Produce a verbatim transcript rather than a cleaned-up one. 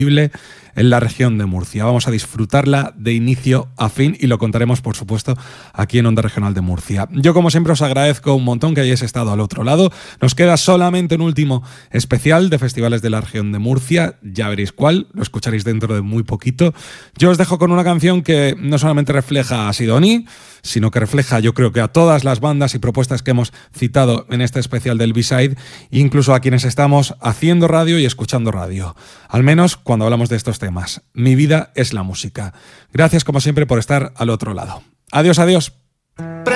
en la región de Murcia. Vamos a disfrutarla de inicio a fin y lo contaremos, por supuesto, aquí en Onda Regional de Murcia. Yo, como siempre, os agradezco un montón que hayáis estado al otro lado. Nos queda solamente un último especial de festivales de la región de Murcia. Ya veréis cuál, lo escucharéis dentro de muy poquito. Yo os dejo con una canción que no solamente refleja a Sidoni, sino que refleja, yo creo, que a todas las bandas y propuestas que hemos citado en este especial del B-Side, incluso a quienes estamos haciendo radio y escuchando radio, al menos cuando hablamos de estos temas. Mi vida es la música. Gracias, como siempre, por estar al otro lado. Adiós, adiós.